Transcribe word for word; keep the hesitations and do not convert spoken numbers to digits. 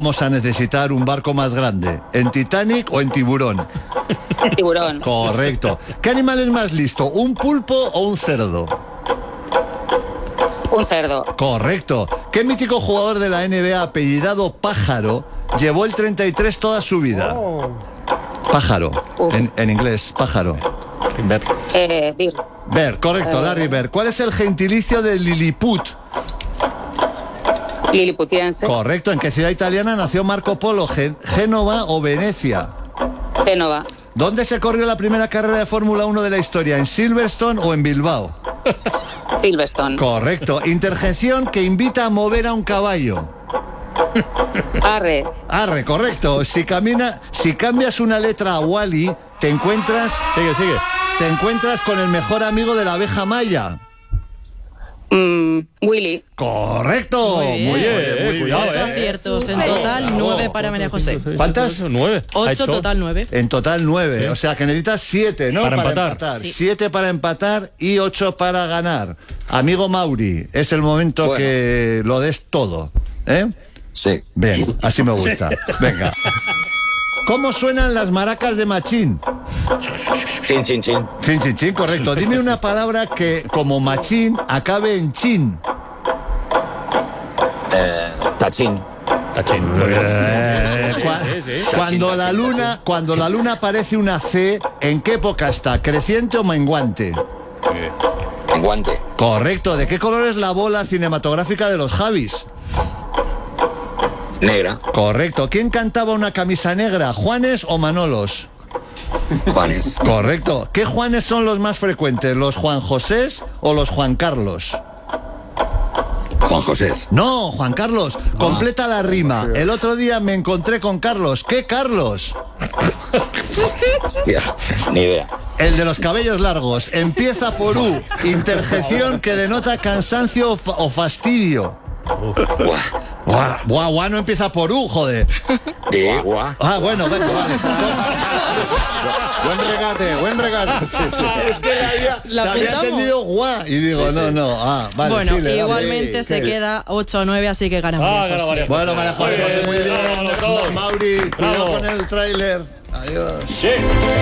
vamos a necesitar un barco más grande? ¿En Titanic o en Tiburón? Tiburón. Correcto. ¿Qué animal es más listo, un pulpo o un cerdo? Un cerdo. Correcto. ¿Qué mítico jugador de la N B A apellidado Pájaro llevó el treinta y tres toda su vida? Oh. Pájaro. En, en inglés, pájaro. Eh, Bir. Bird, correcto, Larry Bird. ¿Cuál es el gentilicio de Lilliput? Liliputiense. Correcto. ¿En qué ciudad italiana nació Marco Polo? Gen- ¿Génova o Venecia? Génova. ¿Dónde se corrió la primera carrera de Fórmula uno de la historia? ¿En Silverstone o en Bilbao? Silverstone. Correcto. Interjección que invita a mover a un caballo. Arre. Arre, correcto. Si camina, si cambias una letra a Wally, te encuentras, Sigue, sigue. te encuentras con el mejor amigo de la abeja maya. Mm, Willy. Correcto. Muy bien. Muy bien, Eh, muy cuidado, bien. Ocho eh. aciertos en Súper. total, Bravo. nueve para María José. ¿Cuántas? Nueve. Ha Ocho hecho- total, nueve. En total nueve, o sea que necesitas siete, ¿no? Para empatar. Sí. Siete para empatar y ocho para ganar. Amigo Mauri, es el momento Bueno. que lo des todo, ¿eh? Sí. Bien, así me gusta. Venga. ¿Cómo suenan las maracas de Machín? Chin, chin, chin. Chin, chin, chin, correcto. Dime una palabra que, como Machín, acabe en chin. Eh, tachín. Tachín. Eh, cua- Sí, sí. Cuando Tachín, la tachín, luna, tachín. cuando la luna parece una C, ¿en qué época está? ¿Creciente o menguante? En guante. Correcto. ¿De qué color es la bola cinematográfica de los Javis? Negra. Correcto. ¿Quién cantaba una camisa negra? ¿Juanes o Manolos? Juanes. Correcto. ¿Qué Juanes son los más frecuentes? ¿Los Juan Josés o los Juan Carlos? Juan José. No, Juan Carlos. Completa la rima. El otro día me encontré con Carlos. ¿Qué Carlos? Hostia, ni idea. El de los cabellos largos. Empieza por U. Interjección que denota cansancio o fa- o fastidio. Buah. Buah, buah, buah, no empieza por U, joder. Sí, guau. Ah, bueno, venga, vale. Buen regate, buen regate. Sí, sí. Es que la había, ¿La la había apuntamos? entendido guau. Y digo, no, no. Ah, vale. bueno, sí, le damos. igualmente Sí, se sí. queda ocho a nueve, así que gana Ah, María gana José. María Bueno, María José, Muy bien, muy bien. bravo, los dos. Mauri, cuidado Bravo. con el tráiler. Adiós. Sí.